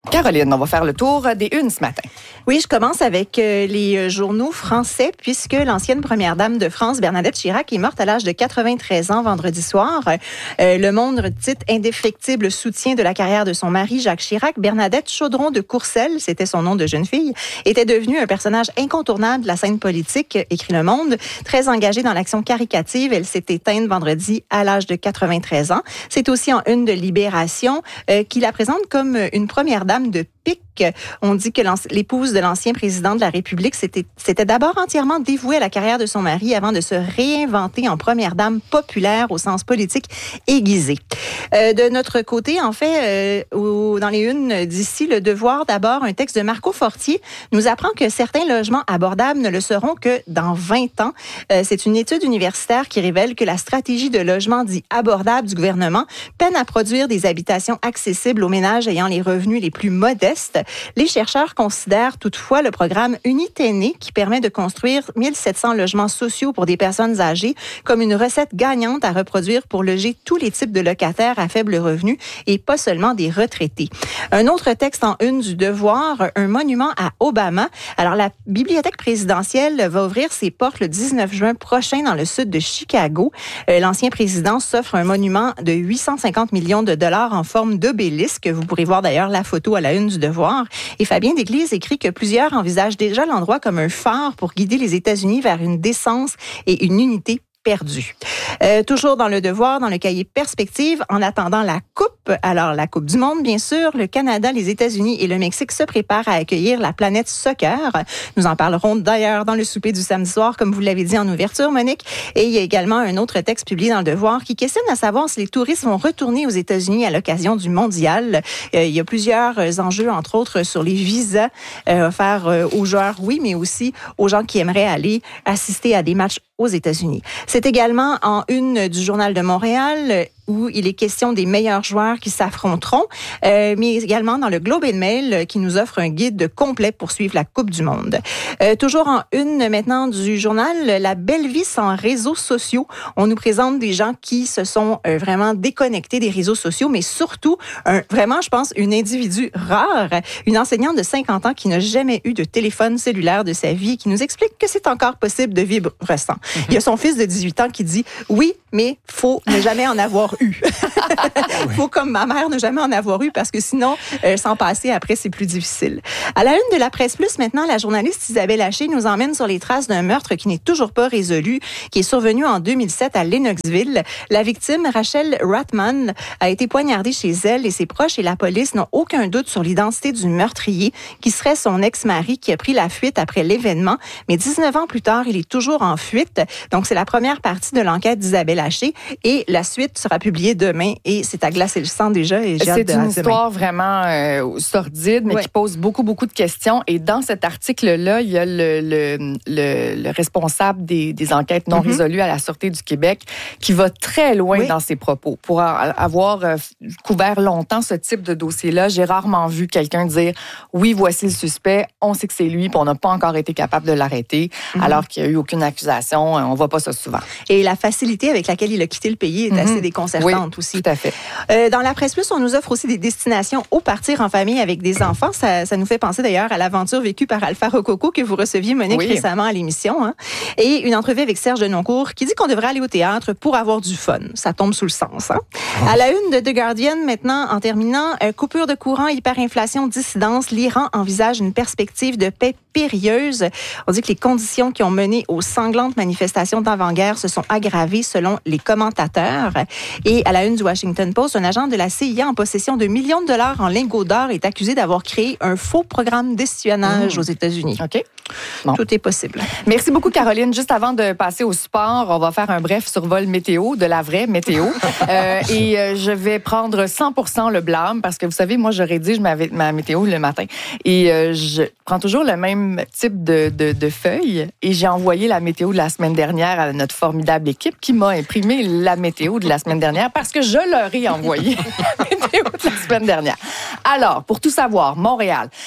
Caroline, on va faire le tour des unes ce matin. Oui, je commence avec les journaux français puisque l'ancienne première dame de France, Bernadette Chirac, est morte à l'âge de 93 ans vendredi soir. Le Monde titre « Indéfectible soutien de la carrière de son mari, Jacques Chirac ». Bernadette Chaudron de Courcelles, c'était son nom de jeune fille, était devenue un personnage incontournable de la scène politique, écrit Le Monde. Très engagée dans l'action caricative, elle s'est éteinte vendredi à l'âge de 93 ans. C'est aussi en une de Libération qui la présente comme une première dame de pique. On dit que l'épouse de l'ancien président de la République s'était d'abord entièrement dévouée à la carrière de son mari avant de se réinventer en première dame populaire au sens politique aiguisé. De notre côté, en fait, dans les unes d'ici, Le Devoir, d'abord, un texte de Marco Fortier nous apprend que certains logements abordables ne le seront que dans 20 ans. C'est une étude universitaire qui révèle que la stratégie de logement dit abordable du gouvernement peine à produire des habitations accessibles aux ménages ayant les revenus les plus modestes. Les chercheurs considèrent toutefois le programme Unité-Né qui permet de construire 1700 logements sociaux pour des personnes âgées comme une recette gagnante à reproduire pour loger tous les types de locataires à faible revenu et pas seulement des retraités. Un autre texte en une du Devoir, un monument à Obama. Alors, la bibliothèque présidentielle va ouvrir ses portes le 19 juin prochain dans le sud de Chicago. L'ancien président s'offre un monument de 850 millions de dollars en forme d'obélisque. Vous pourrez voir d'ailleurs la photo à la une du Devoir. Et Fabien Desglises écrit que plusieurs envisagent déjà l'endroit comme un phare pour guider les États-Unis vers une décence et une unité perdue. Toujours dans Le Devoir, dans le cahier Perspective, en attendant la Coupe, alors la Coupe du Monde, bien sûr, le Canada, les États-Unis et le Mexique se préparent à accueillir la planète soccer. Nous en parlerons d'ailleurs dans le souper du samedi soir, comme vous l'avez dit en ouverture, Monique. Et il y a également un autre texte publié dans Le Devoir qui questionne à savoir si les touristes vont retourner aux États-Unis à l'occasion du mondial. Il y a plusieurs enjeux, entre autres, sur les visas offerts aux joueurs, oui, mais aussi aux gens qui aimeraient aller assister à des matchs aux États-Unis. C'est également en une du Journal de Montréal où il est question des meilleurs joueurs qui s'affronteront, mais également dans le Globe and Mail qui nous offre un guide complet pour suivre la Coupe du Monde. Toujours en une maintenant du journal, La belle vie sans réseaux sociaux. On nous présente des gens qui se sont vraiment déconnectés des réseaux sociaux, mais surtout, vraiment, je pense, une individu rare, une enseignante de 50 ans qui n'a jamais eu de téléphone cellulaire de sa vie, qui nous explique que c'est encore possible de vivre sans. Il y a son fils de 18 ans qui dit « Oui, mais faut ne jamais en avoir eu. » Faut, comme ma mère, ne jamais en avoir eu parce que sinon, s'en passer après, c'est plus difficile. À la une de la Presse Plus, maintenant, la journaliste Isabelle Haché nous emmène sur les traces d'un meurtre qui n'est toujours pas résolu, qui est survenu en 2007 à Lennoxville. La victime, Rachel Ratman, a été poignardée chez elle et ses proches et la police n'ont aucun doute sur l'identité du meurtrier, qui serait son ex-mari qui a pris la fuite après l'événement. Mais 19 ans plus tard, il est toujours en fuite. Donc, c'est la première partie de l'enquête d'Isabelle Haché et la suite sera publiée demain et c'est à glacer le sang déjà. Et c'est une histoire vraiment sordide, mais qui pose beaucoup de questions. Et dans cet article-là, il y a le responsable des enquêtes non résolues à la Sûreté du Québec qui va très loin dans ses propos. Pour avoir couvert longtemps ce type de dossier-là, j'ai rarement vu quelqu'un dire « Oui, voici le suspect, on sait que c'est lui, puis on n'a pas encore été capable de l'arrêter, alors qu'il n'y a eu aucune accusation. On ne voit pas ça souvent. » Et la facilité avec laquelle il a quitté le pays est assez déconcertante aussi. Tout à fait. Dans la Presse Plus, on nous offre aussi des destinations au partir en famille avec des enfants. Ça nous fait penser d'ailleurs à l'aventure vécue par Alpha Rococo que vous receviez, Monique, récemment à l'émission. Hein? Et une entrevue avec Serge Denoncourt qui dit qu'on devrait aller au théâtre pour avoir du fun. Ça tombe sous le sens. Hein? À la une de The Guardian, maintenant, en terminant, coupure de courant, hyperinflation, dissidence, l'Iran envisage une perspective de paix périlleuse. On dit que les conditions qui ont mené aux sanglantes manifestations d'avant-guerre se sont aggravées selon les commentateurs. Et à la une du Washington Post, un agent de la CIA en possession de millions de dollars en lingots d'or est accusé d'avoir créé un faux programme d'espionnage aux États-Unis. OK. Bon. Tout est possible. Merci beaucoup, Caroline. Juste avant de passer au sport, on va faire un bref survol météo, de la vraie météo. Et je vais prendre 100% le blâme parce que, vous savez, moi, je rédige ma météo le matin. Et je prends toujours le même type de feuille. Et j'ai envoyé la météo de la semaine dernière à notre formidable équipe qui m'a imprimé la météo de la semaine dernière parce que je leur ai envoyé la météo de la semaine dernière. Alors, pour tout savoir, Montréal,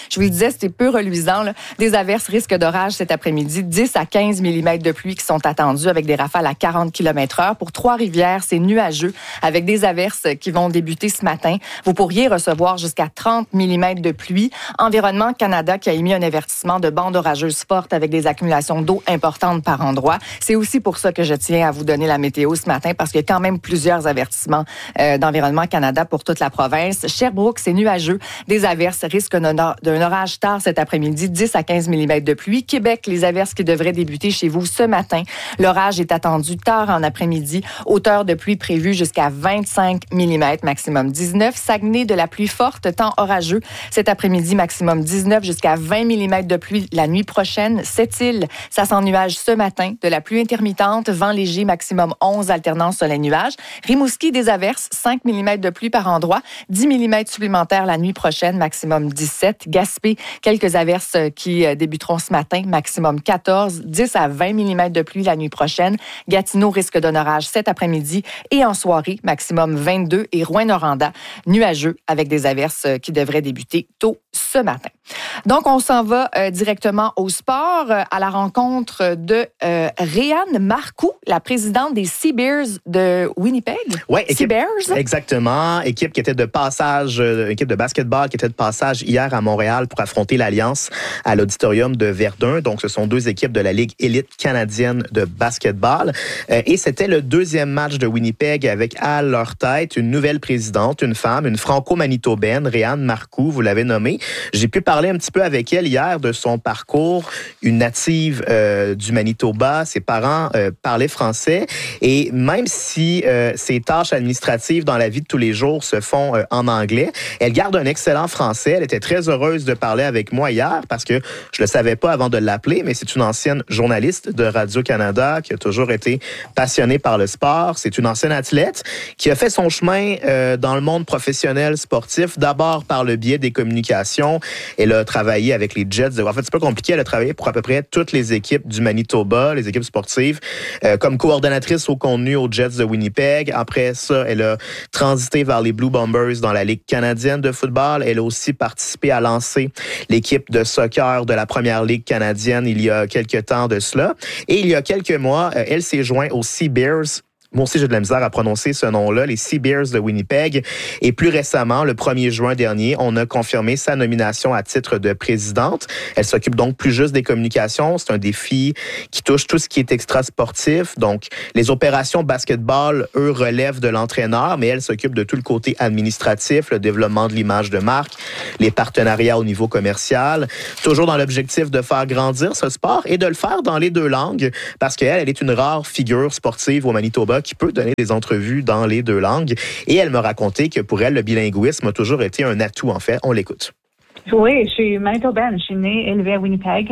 Je vous le disais, c'était peu reluisant. Là. Des averses, risque d'orage cet après-midi. 10 à 15 mm de pluie qui sont attendus avec des rafales à 40 km/h. Pour Trois-Rivières, c'est nuageux avec des averses qui vont débuter ce matin. Vous pourriez recevoir jusqu'à 30 mm de pluie. Environnement Canada qui a émis un avertissement de bande orageuse forte avec des accumulations d'eau importantes par endroit. C'est aussi pour ça que je tiens à vous donner la météo ce matin parce qu'il y a quand même plusieurs avertissements d'Environnement Canada pour toute la province. Sherbrooke, c'est nuageux. Des averses, risque d'un orage tard cet après-midi, 10 à 15 mm de pluie. Québec, les averses qui devraient débuter chez vous ce matin. L'orage est attendu tard en après-midi. Hauteur de pluie prévue jusqu'à 25 mm, maximum 19. Saguenay, de la pluie forte, temps orageux. Cet après-midi, maximum 19 jusqu'à 20 mm de pluie la nuit prochaine. Sept-Îles, ça s'ennuage ce matin. De la pluie intermittente, vent léger, maximum 11, alternance soleil-nuage. Rimouski, des averses, 5 mm de pluie par endroit. 10 mm supplémentaires la nuit prochaine, maximum 17. Gaspé, quelques averses qui débuteront ce matin, maximum 14. 10 à 20 mm de pluie la nuit prochaine. Gatineau, risque d'un orage cet après-midi et en soirée, maximum 22. Et Rouyn-Noranda, nuageux avec des averses qui devraient débuter tôt ce matin. Donc, on s'en va directement au sport à la rencontre de Réanne Marcoux, la présidente des Sea Bears de Winnipeg. Oui, Sea Bears. Exactement. Équipe qui était de passage, équipe de basketball qui était de passage hier à Montréal pour affronter l'Alliance à l'auditorium de Verdun. Donc, ce sont deux équipes de la Ligue élite canadienne de basketball. Et c'était le deuxième match de Winnipeg avec à leur tête une nouvelle présidente, une femme, une franco-manitobaine, Réanne Marcoux, vous l'avez nommée. J'ai pu parler un petit peu avec elle hier de son parcours, une native du Manitoba. Ses parents parlaient français et même si ses tâches administratives dans la vie de tous les jours se font en anglais, elle garde un excellent français. Elle était très heureuse de parler avec moi hier parce que je le savais pas avant de l'appeler, mais c'est une ancienne journaliste de Radio-Canada qui a toujours été passionnée par le sport. C'est une ancienne athlète qui a fait son chemin dans le monde professionnel sportif, d'abord par le biais des communications. Elle a travaillé avec les Jets. En fait, c'est pas compliqué. Elle a travaillé pour à peu près toutes les équipes du Manitoba, les équipes sportives, comme coordonnatrice au contenu aux Jets de Winnipeg. Après ça, elle a transité vers les Blue Bombers dans la Ligue canadienne de football. Elle a aussi participé à lancer l'équipe de soccer de la Première Ligue canadienne il y a quelques temps de cela. Et il y a quelques mois, elle s'est jointe aux Sea Bears. Moi aussi, j'ai de la misère à prononcer ce nom-là, les Sea Bears de Winnipeg. Et plus récemment, le 1er juin dernier, on a confirmé sa nomination à titre de présidente. Elle s'occupe donc plus juste des communications. C'est un défi qui touche tout ce qui est extra-sportif. Donc, les opérations basketball, eux, relèvent de l'entraîneur, mais elle s'occupe de tout le côté administratif, le développement de l'image de marque, les partenariats au niveau commercial, toujours dans l'objectif de faire grandir ce sport et de le faire dans les deux langues, parce qu'elle, elle est une rare figure sportive au Manitoba qui peut donner des entrevues dans les deux langues. Et elle me racontait que pour elle, le bilinguisme a toujours été un atout, en fait. On l'écoute. Oui, je suis manitobaine. Je suis née et élevée à Winnipeg.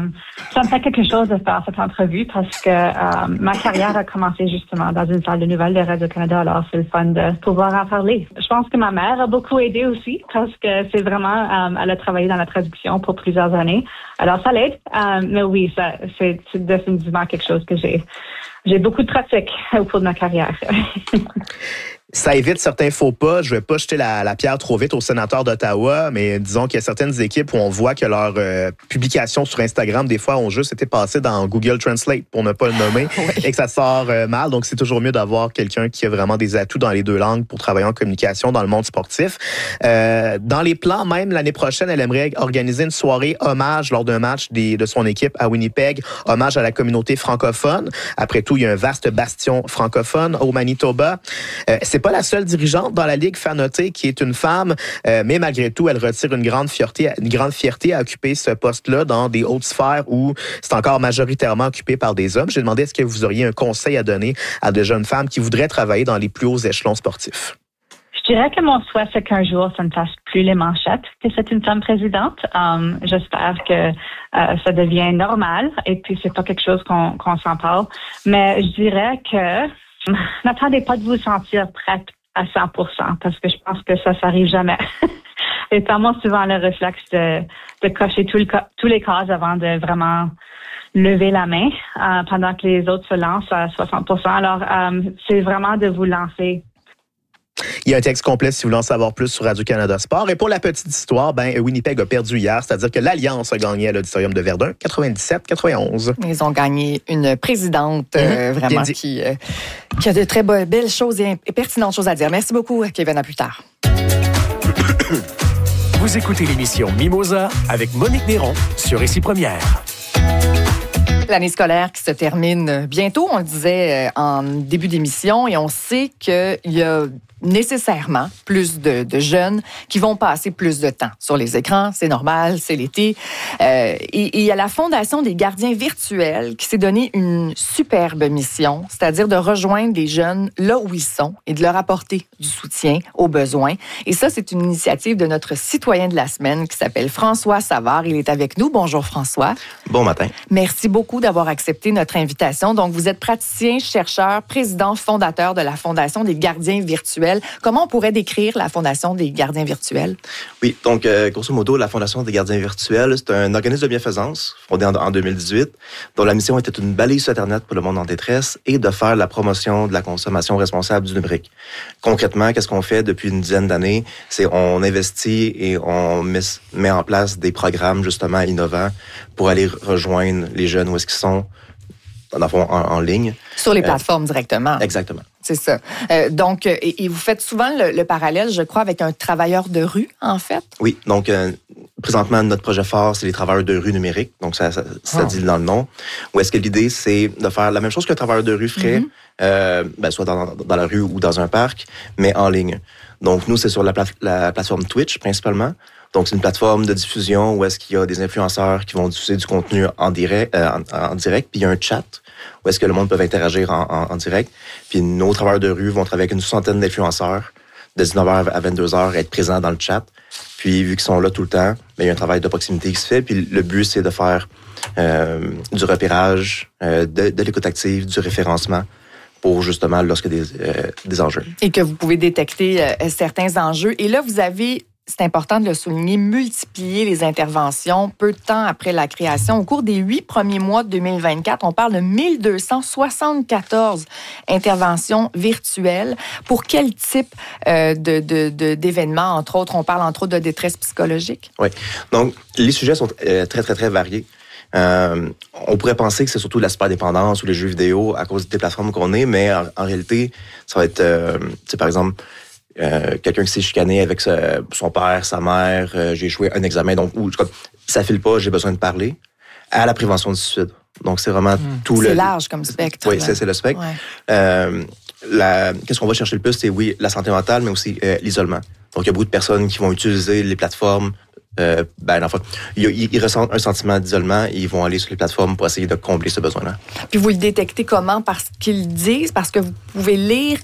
Ça me fait quelque chose de faire cette entrevue parce que ma carrière a commencé justement dans une salle de nouvelles de Radio-Canada. Alors, c'est le fun de pouvoir en parler. Je pense que ma mère a beaucoup aidé aussi parce que c'est vraiment, elle a travaillé dans la traduction pour plusieurs années. Alors, ça l'aide. Mais oui, c'est définitivement quelque chose que j'ai beaucoup de pratique au cours de ma carrière. Ça évite certains faux pas. Je vais pas jeter la pierre trop vite aux sénateurs d'Ottawa, mais disons qu'il y a certaines équipes où on voit que leurs publications sur Instagram, des fois, ont juste été passées dans Google Translate, pour ne pas le nommer, oui. Et que ça sort mal. Donc, c'est toujours mieux d'avoir quelqu'un qui a vraiment des atouts dans les deux langues pour travailler en communication dans le monde sportif. Dans les plans, même l'année prochaine, elle aimerait organiser une soirée hommage lors d'un match de son équipe à Winnipeg, hommage à la communauté francophone. Après tout, il y a un vaste bastion francophone au Manitoba. C'est pas la seule dirigeante dans la Ligue, fait noter, qui est une femme, mais malgré tout, elle retire une grande fierté à occuper ce poste-là dans des hautes sphères où c'est encore majoritairement occupé par des hommes. J'ai demandé est-ce que vous auriez un conseil à donner à de jeunes femmes qui voudraient travailler dans les plus hauts échelons sportifs? Je dirais que mon souhait, c'est qu'un jour, ça ne fasse plus les manchettes, que c'est une femme présidente. J'espère que ça devient normal et puis c'est pas quelque chose qu'on s'en parle. Mais je dirais que n'attendez pas de vous sentir prête à 100% parce que je pense que ça s'arrive jamais. Et tellement souvent le réflexe de cocher tous les cases avant de vraiment lever la main pendant que les autres se lancent à 60%. Alors, c'est vraiment de vous lancer. Il y a un texte complet si vous voulez en savoir plus sur Radio-Canada Sport. Et pour la petite histoire, Winnipeg a perdu hier, c'est-à-dire que l'Alliance a gagné à l'Auditorium de Verdun, 97-91. Ils ont gagné une présidente vraiment qui a de très belles choses et pertinentes choses à dire. Merci beaucoup, Kevin. À plus tard. Vous écoutez l'émission Mimosa avec Monique Néron sur Ici Première. L'année scolaire qui se termine bientôt, on le disait en début d'émission, et on sait qu'il y a nécessairement plus de jeunes qui vont passer plus de temps sur les écrans. C'est normal, c'est l'été. Et il y a la Fondation des gardiens virtuels qui s'est donné une superbe mission, c'est-à-dire de rejoindre des jeunes là où ils sont et de leur apporter du soutien aux besoins. Et ça, c'est une initiative de notre citoyen de la semaine qui s'appelle François Savard. Il est avec nous. Bonjour François. Bon matin. Merci beaucoup d'avoir accepté notre invitation. Donc, vous êtes praticien, chercheur, président fondateur de la Fondation des gardiens virtuels. Comment on pourrait décrire la Fondation des gardiens virtuels? Oui, donc, grosso modo, la Fondation des gardiens virtuels, c'est un organisme de bienfaisance fondé en 2018, dont la mission était une balise sur Internet pour le monde en détresse et de faire la promotion de la consommation responsable du numérique. Concrètement, qu'est-ce qu'on fait depuis une dizaine d'années? C'est on investit et on met en place des programmes, justement, innovants pour aller rejoindre les jeunes où est-ce qu'ils sont, dans le fond, en ligne. Sur les plateformes directement. Exactement. C'est ça. Donc, et vous faites souvent le parallèle, je crois, avec un travailleur de rue, en fait? Oui. Donc, présentement, notre projet phare, c'est les travailleurs de rue numériques. Donc, ça dit dans le nom. Où est-ce que l'idée, c'est de faire la même chose qu'un travailleur de rue ferait, soit dans la rue ou dans un parc, mais en ligne. Donc, nous, c'est sur la plateforme Twitch, principalement. Donc, c'est une plateforme de diffusion où est-ce qu'il y a des influenceurs qui vont diffuser du contenu en direct, puis il y a un chat où est-ce que le monde peut interagir en direct. Puis nos travailleurs de rue vont travailler avec une soixantaine d'influenceurs de 19h à 22h, être présents dans le chat. Puis, vu qu'ils sont là tout le temps, il y a un travail de proximité qui se fait. Puis, le but, c'est de faire du repérage, de l'écoute active, du référencement pour justement lorsque des enjeux. Et que vous pouvez détecter certains enjeux. Et là, vous avez... C'est important de le souligner, multiplier les interventions peu de temps après la création. Au cours des 8 premiers mois de 2024, on parle de 1274 interventions virtuelles. Pour quel type d'événements, entre autres? On parle entre autres de détresse psychologique. Oui. Donc, les sujets sont très, très, très variés. On pourrait penser que c'est surtout la cyberdépendance ou les jeux vidéo à cause des plateformes qu'on est, mais en réalité, ça va être, par exemple, quelqu'un qui s'est chicané avec son père, sa mère, j'ai échoué un examen, donc ça file pas, j'ai besoin de parler, à la prévention du suicide. Donc, c'est vraiment tout le... C'est large comme spectre. Oui, c'est le spectre. Ouais. Qu'est-ce qu'on va chercher le plus, c'est la santé mentale, mais aussi l'isolement. Donc, il y a beaucoup de personnes qui vont utiliser les plateformes. Ils ressentent un sentiment d'isolement et ils vont aller sur les plateformes pour essayer de combler ce besoin-là. Puis vous le détectez comment? Parce qu'ils disent, parce que vous pouvez lire